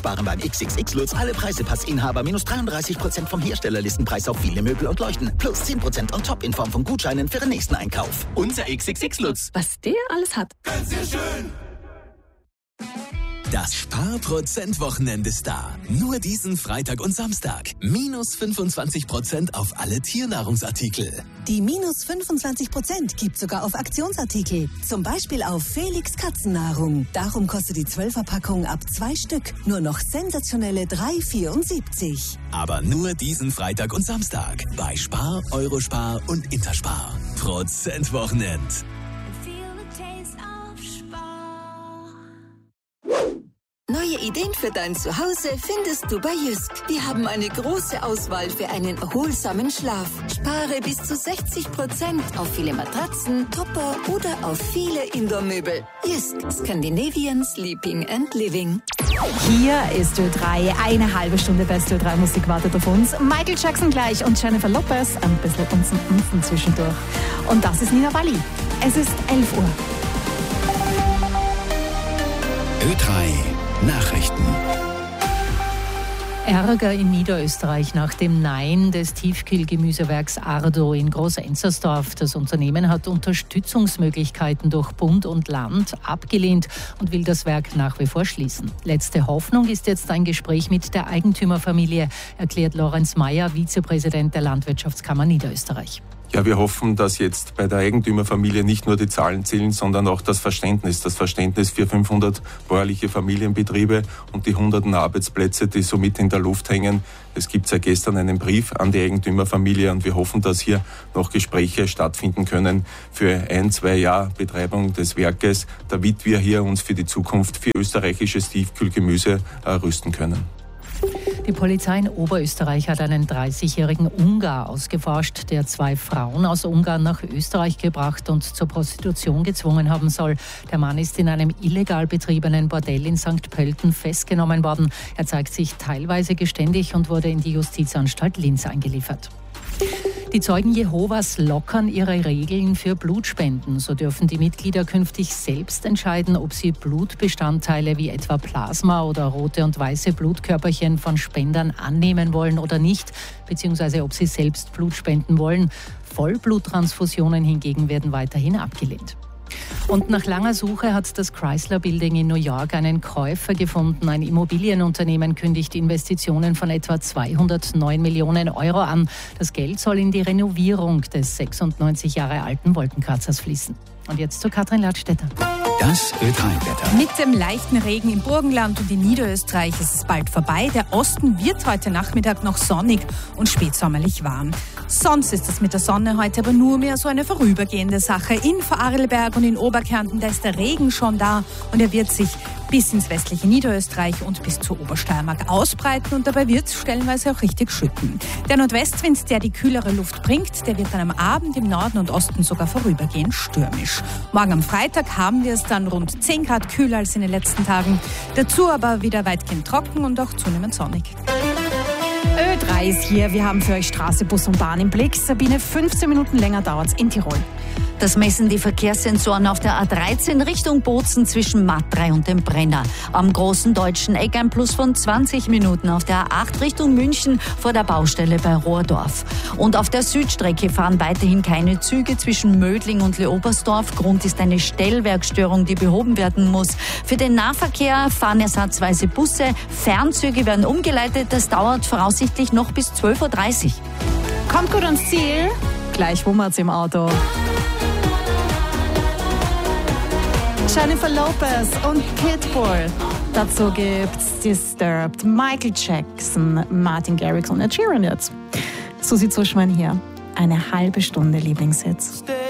Sparen beim XXX Lutz alle Preisepass-Inhaber minus 33% vom Herstellerlistenpreis auf viele Möbel und Leuchten. Plus 10% on top in Form von Gutscheinen für den nächsten Einkauf. Unser XXX Lutz. Was der alles hat. Ganz sehr schön. Das Sparprozent-Wochenende ist da. Nur diesen Freitag und Samstag. Minus 25% auf alle Tiernahrungsartikel. Die minus 25% gibt sogar auf Aktionsartikel. Zum Beispiel auf Felix Katzennahrung. Darum kostet die 12er-Packung ab 2 Stück nur noch sensationelle 3,74. Aber nur diesen Freitag und Samstag. Bei Spar, Eurospar und Interspar. Prozentwochenend. Neue Ideen für dein Zuhause findest du bei Jysk. Wir haben eine große Auswahl für einen erholsamen Schlaf. Spare bis zu 60% auf viele Matratzen, Topper oder auf viele Indoor-Möbel. Jysk, Scandinavian Sleeping and Living. Hier ist Ö3. Eine halbe Stunde beste Ö3-Musik wartet auf uns. Michael Jackson gleich und Jennifer Lopez ein bisschen unten zwischendurch. Und das ist Nina Walli. Es ist 11 Uhr. Ö3 Nachrichten. Ärger in Niederösterreich nach dem Nein des Tiefkühlgemüsewerks Ardo in Groß-Enzersdorf. Das Unternehmen hat Unterstützungsmöglichkeiten durch Bund und Land abgelehnt und will das Werk nach wie vor schließen. Letzte Hoffnung ist jetzt ein Gespräch mit der Eigentümerfamilie, erklärt Lorenz Mayer, Vizepräsident der Landwirtschaftskammer Niederösterreich. Ja, wir hoffen, dass jetzt bei der Eigentümerfamilie nicht nur die Zahlen zählen, sondern auch das Verständnis für 500 bäuerliche Familienbetriebe und die hunderten Arbeitsplätze, die somit in der Luft hängen. Es gibt seit gestern einen Brief an die Eigentümerfamilie und wir hoffen, dass hier noch Gespräche stattfinden können für 1-2 Jahre Betreibung des Werkes, damit wir hier uns für die Zukunft für österreichisches Tiefkühlgemüse rüsten können. Die Polizei in Oberösterreich hat einen 30-jährigen Ungar ausgeforscht, der 2 Frauen aus Ungarn nach Österreich gebracht und zur Prostitution gezwungen haben soll. Der Mann ist in einem illegal betriebenen Bordell in St. Pölten festgenommen worden. Er zeigt sich teilweise geständig und wurde in die Justizanstalt Linz eingeliefert. Die Zeugen Jehovas lockern ihre Regeln für Blutspenden. So dürfen die Mitglieder künftig selbst entscheiden, ob sie Blutbestandteile wie etwa Plasma oder rote und weiße Blutkörperchen von Spendern annehmen wollen oder nicht, beziehungsweise ob sie selbst Blut spenden wollen. Vollbluttransfusionen hingegen werden weiterhin abgelehnt. Und nach langer Suche hat das Chrysler Building in New York einen Käufer gefunden. Ein Immobilienunternehmen kündigt Investitionen von etwa 209 Millionen Euro an. Das Geld soll in die Renovierung des 96 Jahre alten Wolkenkratzers fließen. Und jetzt zu Katrin Ladstätter. Das Ö3-Wetter. Mit dem leichten Regen im Burgenland und in Niederösterreich ist es bald vorbei. Der Osten wird heute Nachmittag noch sonnig und spätsommerlich warm. Sonst ist es mit der Sonne heute aber nur mehr so eine vorübergehende Sache. In Vorarlberg und in Oberkärnten, da ist der Regen schon da und er wird sich bis ins westliche Niederösterreich und bis zur Obersteiermark ausbreiten und dabei wird es stellenweise auch richtig schütten. Der Nordwestwind, der die kühlere Luft bringt, der wird dann am Abend im Norden und Osten sogar vorübergehend stürmisch. Morgen am Freitag haben wir es dann rund 10 Grad kühler als in den letzten Tagen. Dazu aber wieder weitgehend trocken und auch zunehmend sonnig. Ö3 ist hier. Wir haben für euch Straße, Bus und Bahn im Blick. Sabine, 15 Minuten länger dauert's in Tirol. Das messen die Verkehrssensoren auf der A13 Richtung Bozen zwischen Matt3 und dem Brenner. Am großen deutschen Eck ein Plus von 20 Minuten. Auf der A8 Richtung München vor der Baustelle bei Rohrdorf. Und auf der Südstrecke fahren weiterhin keine Züge zwischen Mödling und Leobersdorf. Grund ist eine Stellwerkstörung, die behoben werden muss. Für den Nahverkehr fahren ersatzweise Busse. Fernzüge werden umgeleitet. Das dauert voraussichtlich noch bis 12.30 Uhr. Kommt gut ans Ziel. Gleich wummert's im Auto. Jennifer Lopez und Pitbull. Dazu gibt's Disturbed, Michael Jackson, Martin Garrix und Ed Sheeran jetzt. Susi Zuschmann hier. Eine halbe Stunde Lieblingshits.